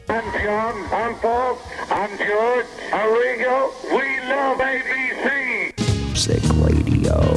I'm John, I'm Paul, I'm George, Arrigo. We love ABC. Sick Radio.